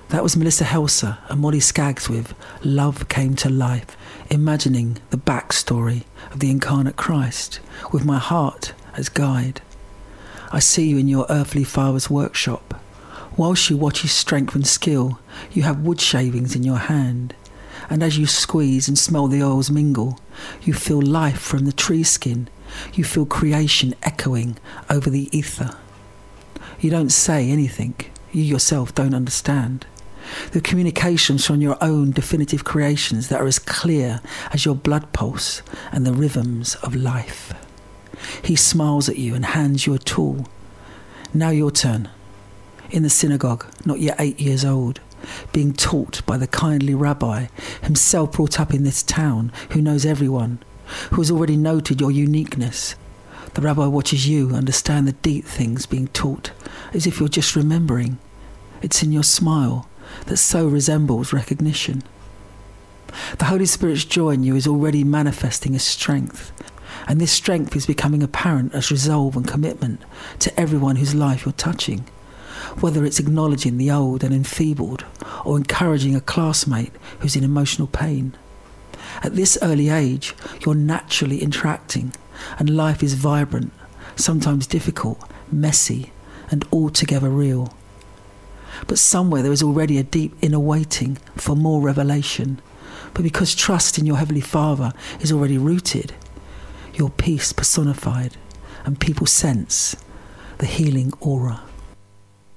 That was Melissa Helser and Molly Skaggs with Love Came to Life, imagining the backstory of the incarnate Christ with my heart as guide. I see you in your earthly father's workshop. Whilst you watch his strength and skill, you have wood shavings in your hand. And as you squeeze and smell the oils mingle, you feel life from the tree skin. You feel creation echoing over the ether. You don't say anything. You yourself don't understand. The communications from your own definitive creations that are as clear as your blood pulse and the rhythms of life. He smiles at you and hands you a tool. Now your turn. In the synagogue, not yet 8 years old, being taught by the kindly rabbi, himself brought up in this town, who knows everyone, who has already noted your uniqueness. The rabbi watches you understand the deep things being taught, as if you're just remembering. It's in your smile that so resembles recognition. The Holy Spirit's joy in you is already manifesting as strength, and this strength is becoming apparent as resolve and commitment to everyone whose life you're touching, whether it's acknowledging the old and enfeebled or encouraging a classmate who's in emotional pain. At this early age, you're naturally interacting, and life is vibrant, sometimes difficult, messy, and altogether real. But somewhere there is already a deep inner waiting for more revelation. But because trust in your Heavenly Father is already rooted, your peace personified, and people sense the healing aura.